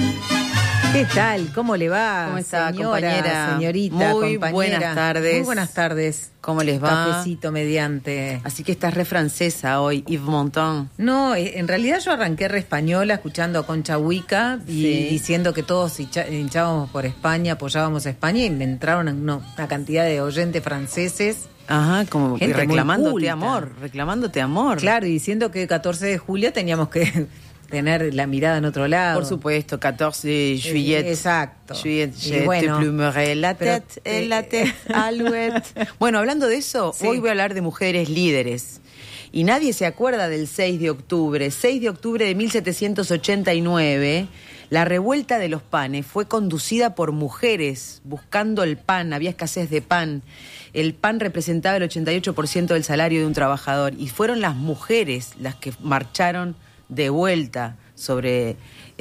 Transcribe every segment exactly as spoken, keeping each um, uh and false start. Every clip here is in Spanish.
¿Qué tal? ¿Cómo le va? ¿Cómo está, señora, compañera? Señorita, Muy compañera. buenas tardes. Muy buenas tardes. ¿Cómo les va? Cafecito mediante. Así que estás re francesa hoy, Yves Montand. No, en realidad yo arranqué re española escuchando a Concha Huica y Sí. diciendo que todos hincha- hinchábamos por España, apoyábamos a España, y me entraron una, una cantidad de oyentes franceses. Ajá, como Gente muy reclamándote culta. amor, reclamándote amor. Claro, y diciendo que el catorce de julio teníamos que tener la mirada en otro lado. Por supuesto, catorce de juillet. Exacto. Juillet, Y je bueno, te plumerai la pero, tête, eh, et la tête, alouette. Bueno, hablando de eso, Sí. hoy voy a hablar de mujeres líderes. Y nadie se acuerda del seis de octubre. seis de octubre de mil setecientos ochenta y nueve, la revuelta de los panes fue conducida por mujeres buscando el pan, había escasez de pan. El pan representaba el ochenta y ocho por ciento del salario de un trabajador y fueron las mujeres las que marcharon de vuelta sobre,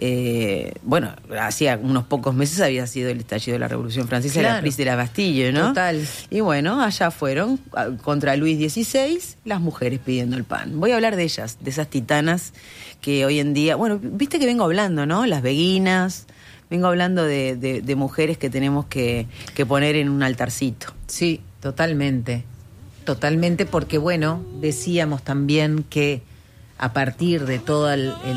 eh, bueno, hacía unos pocos meses había sido el estallido de la Revolución Francesa, Claro. la prise de la Bastille, ¿no? Total. Y bueno, allá fueron a- contra Luis dieciséis las mujeres pidiendo el pan. Voy a hablar de ellas, de esas titanas que hoy en día, bueno, viste que vengo hablando, ¿no? Las beguinas, vengo hablando de, de, de mujeres que tenemos que, que poner en un altarcito. Sí, totalmente. Totalmente, porque bueno, decíamos también que a partir de todas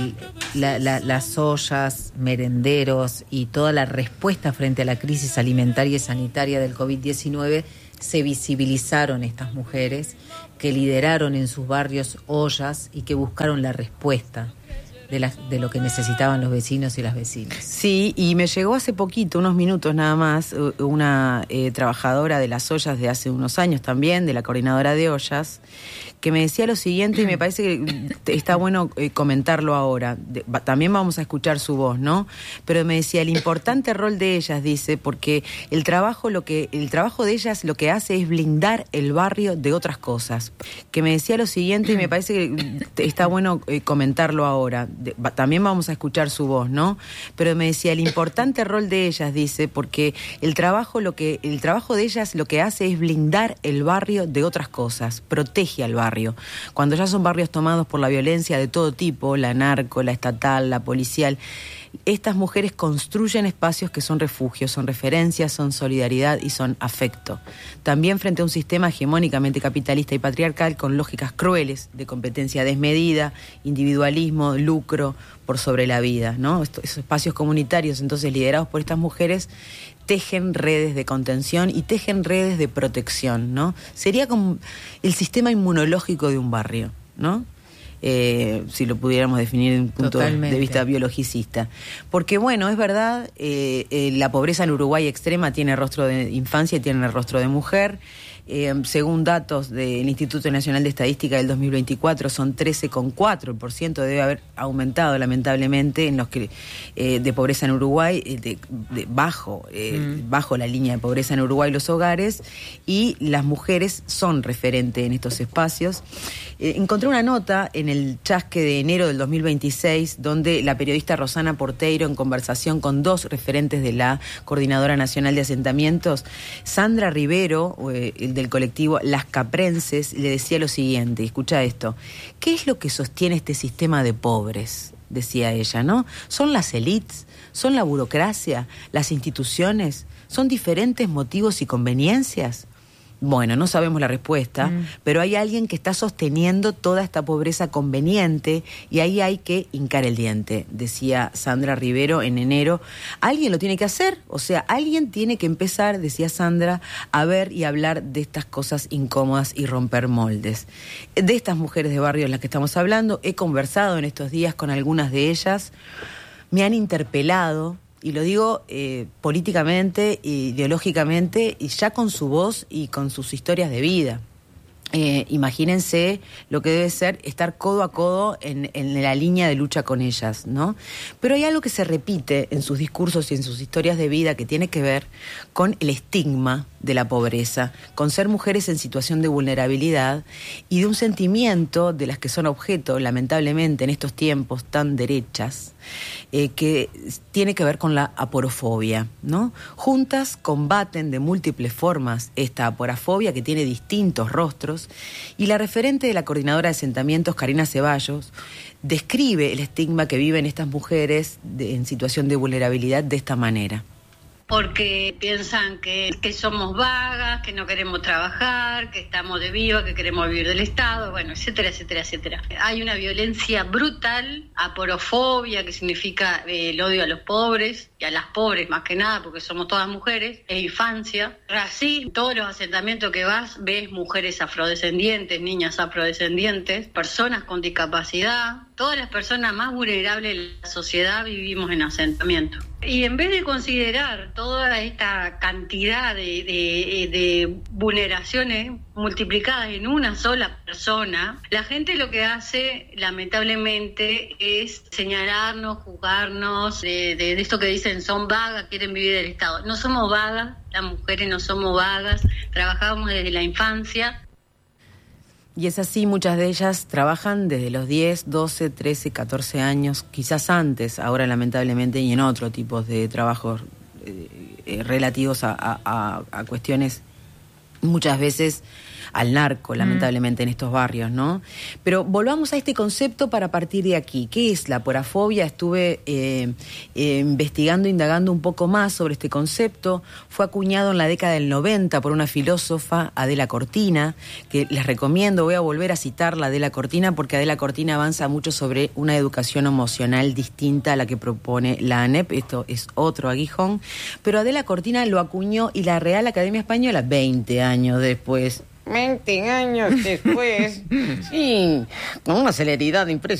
la, la, las ollas, merenderos y toda la respuesta frente a la crisis alimentaria y sanitaria del covid diecinueve, se visibilizaron estas mujeres que lideraron en sus barrios ollas y que buscaron la respuesta de, la, de lo que necesitaban los vecinos y las vecinas. Sí, y me llegó hace poquito, unos minutos nada más, una eh, trabajadora de las ollas de hace unos años también, de la coordinadora de ollas, que me decía lo siguiente y me parece que está bueno eh, comentarlo ahora. De, va, también vamos a escuchar su voz, ¿no? Pero me decía el importante rol de ellas, dice, porque el trabajo lo que el trabajo de ellas lo que hace es blindar el barrio de otras cosas. Que me decía lo siguiente y me parece que está bueno eh, comentarlo ahora. De, va, también vamos a escuchar su voz, ¿no? Pero me decía el importante rol de ellas, dice, porque el trabajo lo que el trabajo de ellas lo que hace es blindar el barrio de otras cosas, protege al barrio. Cuando ya son barrios tomados por la violencia de todo tipo, la narco, la estatal, la policial, estas mujeres construyen espacios que son refugios, son referencias, son solidaridad y son afecto. También frente a un sistema hegemónicamente capitalista y patriarcal con lógicas crueles de competencia desmedida, individualismo, lucro por sobre la vida, ¿no? Estos, esos espacios comunitarios, entonces, liderados por estas mujeres, tejen redes de contención y tejen redes de protección, ¿no? Sería como el sistema inmunológico de un barrio, ¿no? Eh, si lo pudiéramos definir desde un punto Totalmente. de vista biologicista. Porque, bueno, es verdad, eh, eh, la pobreza en Uruguay extrema tiene rostro de infancia y tiene rostro de mujer. Eh, según datos del Instituto Nacional de Estadística del dos mil veinticuatro, son trece coma cuatro por ciento, debe haber aumentado lamentablemente en los que eh, de pobreza en Uruguay, eh, de, de bajo, eh, mm. bajo la línea de pobreza en Uruguay los hogares, y las mujeres son referentes en estos espacios. Eh, encontré una nota en el chasque de enero del dos mil veintiséis, donde la periodista Rosana Porteiro, en conversación con dos referentes de la Coordinadora Nacional de Asentamientos, Sandra Rivero, eh, el del colectivo Las Caprenses, le decía lo siguiente, escucha esto: ¿qué es lo que sostiene este sistema de pobres? Decía ella, ¿no? ¿Son las élites? ¿Son la burocracia? ¿Las instituciones? ¿Son diferentes motivos y conveniencias? Bueno, no sabemos la respuesta, mm. pero hay alguien que está sosteniendo toda esta pobreza conveniente y ahí hay que hincar el diente, decía Sandra Rivero en enero. Alguien lo tiene que hacer, o sea, alguien tiene que empezar, decía Sandra, a ver y hablar de estas cosas incómodas y romper moldes. De estas mujeres de barrio de las que estamos hablando, he conversado en estos días con algunas de ellas, me han interpelado. Y lo digo eh, políticamente, ideológicamente, y ya con su voz y con sus historias de vida. Eh, imagínense lo que debe ser estar codo a codo en, en la línea de lucha con ellas, ¿no? Pero hay algo que se repite en sus discursos y en sus historias de vida que tiene que ver con el estigma de la pobreza, con ser mujeres en situación de vulnerabilidad y de un sentimiento de las que son objeto, lamentablemente, en estos tiempos tan derechas, eh, que tiene que ver con la aporofobia, ¿no? Juntas combaten de múltiples formas esta aporofobia que tiene distintos rostros asentamientos, y la referente de la coordinadora de asentamientos, Karina Ceballos, describe el estigma que viven estas mujeres de, en situación de vulnerabilidad de esta manera. Porque piensan que, que somos vagas, que no queremos trabajar, que estamos de viva, que queremos vivir del Estado, bueno, etcétera, etcétera, etcétera. Hay una violencia brutal, aporofobia, que significa eh, el odio a los pobres, y a las pobres más que nada, porque somos todas mujeres, e infancia. Racismo, todos los asentamientos que vas, ves mujeres afrodescendientes, niñas afrodescendientes, personas con discapacidad, todas las personas más vulnerables de la sociedad vivimos en asentamientos. Y en vez de considerar toda esta cantidad de, de, de vulneraciones multiplicadas en una sola persona, la gente lo que hace, lamentablemente, es señalarnos, juzgarnos, de, de, de esto que dicen son vagas, quieren vivir del Estado. No somos vagas, las mujeres no somos vagas, trabajamos desde la infancia. Y es así, muchas de ellas trabajan desde los diez, doce, trece, catorce años, quizás antes, ahora lamentablemente, y en otro tipo de trabajos eh, relativos a, a, a cuestiones muchas veces al narco, lamentablemente, mm. en estos barrios, ¿no? Pero volvamos a este concepto para partir de aquí. ¿Qué es la porafobia? Estuve eh, eh, investigando, indagando un poco más sobre este concepto. Fue acuñado en la década del noventa por una filósofa, Adela Cortina, que les recomiendo, voy a volver a citarla, Adela Cortina, porque Adela Cortina avanza mucho sobre una educación emocional distinta a la que propone la ANEP. Esto es otro aguijón. Pero Adela Cortina lo acuñó y la Real Academia Española, veinte años después, veinte años después, sí, con una celeridad impresionante.